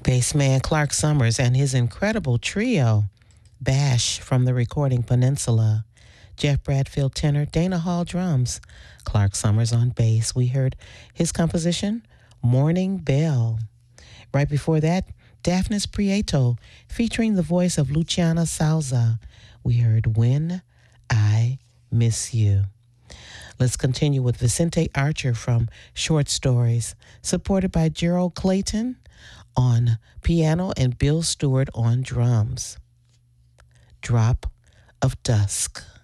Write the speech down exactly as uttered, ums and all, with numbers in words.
Bassman Clark Summers and his incredible trio, Bash from the Recording Peninsula, Jeff Bradfield tenor, Dana Hall drums, Clark Summers on bass. We heard his composition, Morning Bell. Right before that, Daphnis Prieto, featuring the voice of Luciana Salza. We heard When I Miss You. Let's continue with Vicente Archer from Short Stories, supported by Gerald Clayton on piano and Bill Stewart on drums. Drop of Dusk.